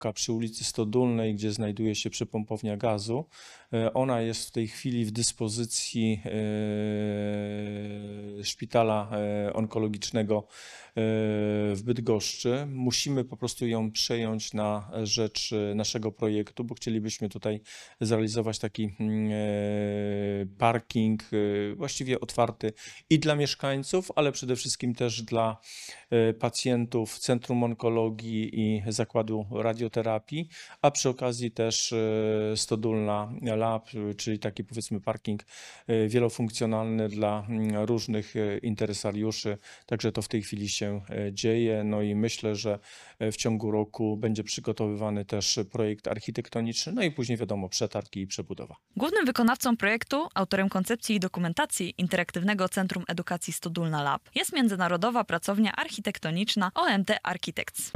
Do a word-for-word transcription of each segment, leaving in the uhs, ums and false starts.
przy ulicy Stodólnej, gdzie znajduje się przypompownia gazu. Ona jest w tej chwili w dyspozycji szpitala onkologicznego w Bydgoszczy. Musimy po prostu ją przejąć na rzecz naszego projektu, bo chcielibyśmy tutaj zrealizować taki parking właściwie otwarty i dla mieszkańców, ale przede wszystkim też dla pacjentów Centrum Onkologii i Zakładu Radioterapii, a przy okazji też Stodólna Lab, czyli taki powiedzmy parking wielofunkcjonalny dla różnych interesariuszy. Także to w tej chwili się dzieje. No i myślę, że w ciągu roku będzie przygotowywany też projekt architektoniczny, no i później wiadomo przetarg i przebudowa. Głównym wykonawcą projektu, autorem koncepcji i dokumentacji Interaktywnego Centrum Edukacji Stodólna Lab jest międzynarodowa pracownia architektoniczna O M T Architects.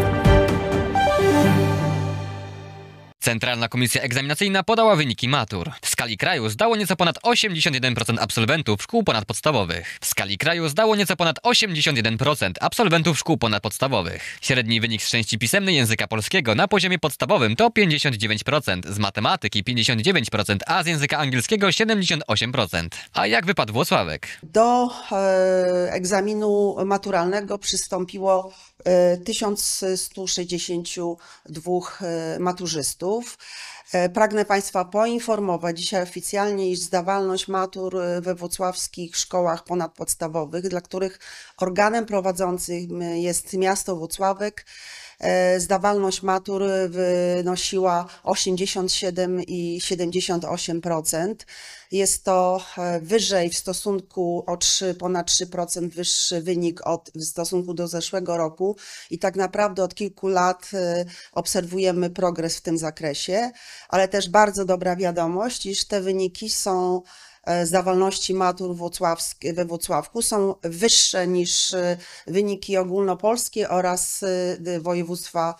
Centralna Komisja Egzaminacyjna podała wyniki matur. W skali kraju zdało nieco ponad osiemdziesiąt jeden procent absolwentów szkół ponadpodstawowych. W skali kraju zdało nieco ponad osiemdziesiąt jeden procent absolwentów szkół ponadpodstawowych. Średni wynik z części pisemnej języka polskiego na poziomie podstawowym to pięćdziesiąt dziewięć procent, z matematyki pięćdziesiąt dziewięć procent, a z języka angielskiego siedemdziesiąt osiem procent. A jak wypadł Włocławek? Do e, egzaminu maturalnego przystąpiło e, tysiąc sto sześćdziesiąt dwa e, maturzystów. Pragnę Państwa poinformować dzisiaj oficjalnie, iż zdawalność matur we włocławskich szkołach ponadpodstawowych, dla których organem prowadzącym jest miasto Włocławek, zdawalność matur wynosiła osiemdziesiąt siedem i siedemdziesiąt osiem procent. Jest to wyżej w stosunku o trzy, ponad trzy procent wyższy wynik od, w stosunku do zeszłego roku i tak naprawdę od kilku lat obserwujemy progres w tym zakresie, ale też bardzo dobra wiadomość, iż te wyniki są zdawalności matur we Włocławku są wyższe niż wyniki ogólnopolskie oraz województwa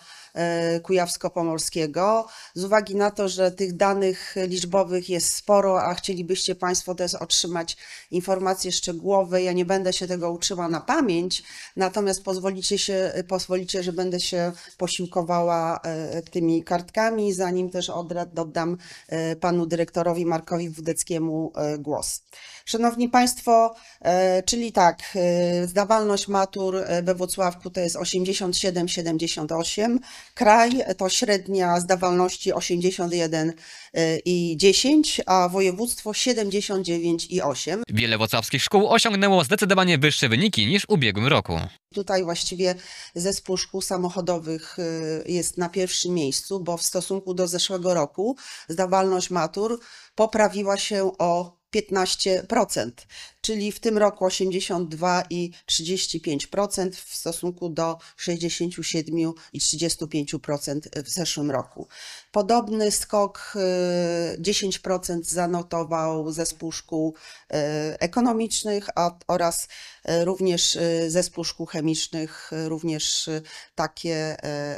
kujawsko-pomorskiego. Z uwagi na to, że tych danych liczbowych jest sporo, a chcielibyście Państwo też otrzymać informacje szczegółowe, ja nie będę się tego uczyła na pamięć, natomiast pozwolicie, się, pozwolicie, że będę się posiłkowała tymi kartkami, zanim też oddam panu dyrektorowi Markowi Wódeckiemu głos. Szanowni Państwo, czyli tak, zdawalność matur we Włocławku to jest osiemdziesiąt siedem przecinek siedemdziesiąt osiem, kraj to średnia zdawalności osiemdziesiąt jeden i dziesięć, a województwo siedemdziesiąt dziewięć i osiem. Wiele włocławskich szkół osiągnęło zdecydowanie wyższe wyniki niż w ubiegłym roku. Tutaj właściwie zespół szkół samochodowych jest na pierwszym miejscu, bo w stosunku do zeszłego roku zdawalność matur poprawiła się o piętnaście procent, czyli w tym roku osiemdziesiąt dwa i trzydzieści pięć procent w stosunku do sześćdziesiąt siedem i trzydzieści pięć procent w zeszłym roku. Podobny skok dziesięć procent zanotował zespół szkół ekonomicznych a, oraz również zespół szkół chemicznych, również takie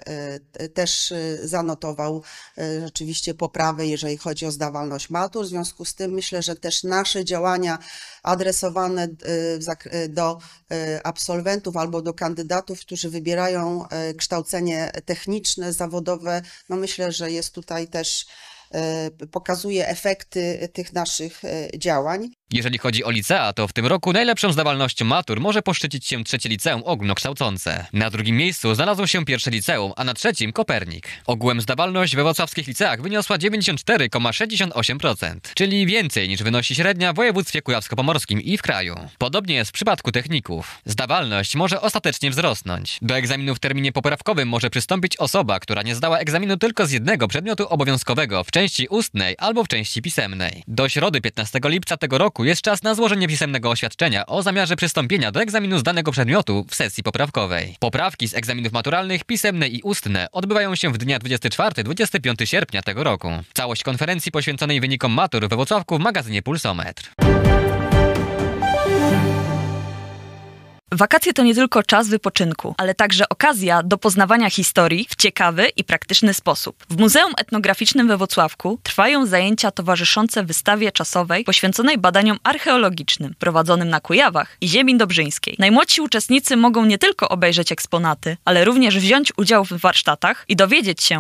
też zanotował rzeczywiście poprawę, jeżeli chodzi o zdawalność matur. W związku z tym myślę, że też nasze działania adresowane do absolwentów albo do kandydatów, którzy wybierają kształcenie techniczne, zawodowe, no myślę, że jest tutaj też, pokazuje efekty tych naszych działań. Jeżeli chodzi o licea, to w tym roku najlepszą zdawalnością matur może poszczycić się trzecie liceum ogólnokształcące. Na drugim miejscu znalazło się pierwsze liceum, a na trzecim Kopernik. Ogółem zdawalność we wrocławskich liceach wyniosła dziewięćdziesiąt cztery przecinek sześćdziesiąt osiem procent, czyli więcej niż wynosi średnia w województwie kujawsko-pomorskim i w kraju. Podobnie jest w przypadku techników. Zdawalność może ostatecznie wzrosnąć. Do egzaminu w terminie poprawkowym może przystąpić osoba, która nie zdała egzaminu tylko z jednego przedmiotu obowiązkowego w części ustnej albo w części pisemnej. Do środy piętnastego lipca tego roku jest czas na złożenie pisemnego oświadczenia o zamiarze przystąpienia do egzaminu z danego przedmiotu w sesji poprawkowej. Poprawki z egzaminów maturalnych pisemne i ustne odbywają się w dnia dwudziestego czwartego do dwudziestego piątego sierpnia tego roku. Całość konferencji poświęconej wynikom matur we Włocławku w magazynie Pulsometr. Wakacje to nie tylko czas wypoczynku, ale także okazja do poznawania historii w ciekawy i praktyczny sposób. W Muzeum Etnograficznym we Włocławku trwają zajęcia towarzyszące wystawie czasowej poświęconej badaniom archeologicznym prowadzonym na Kujawach i ziemi dobrzyńskiej. Najmłodsi uczestnicy mogą nie tylko obejrzeć eksponaty, ale również wziąć udział w warsztatach i dowiedzieć się,